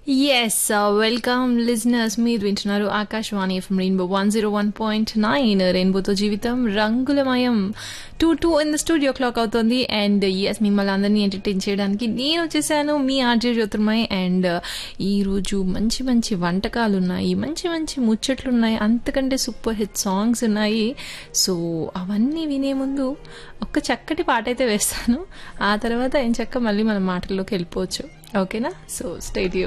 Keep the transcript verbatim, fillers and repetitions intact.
Yes, uh, welcome listeners. మీరు వింటున్నారు Akashvani FM rainbow one zero one point nine రెయిన్బోతో జీవితం రంగులమయం. Two two in the studio clock అవుతుంది. అండ్ ఎస్, మిమ్మల్ని అందరినీ ఎంటర్టైన్ చేయడానికి నేను వచ్చేసాను, మీ ఆర్జే జ్యోతిర్మయ్. అండ్ ఈరోజు మంచి మంచి వంటకాలు ఉన్నాయి, మంచి మంచి ముచ్చట్లు ఉన్నాయి, అంతకంటే సూపర్ హిట్ సాంగ్స్ ఉన్నాయి. సో అవన్నీ వినే ముందు ఒక్క చక్కటి పాట అయితే వేస్తాను. ఆ తర్వాత ఏం చక్క మళ్ళీ మన మాటల్లోకి వెళ్ళిపోవచ్చు. ఓకేనా? So stay tuned.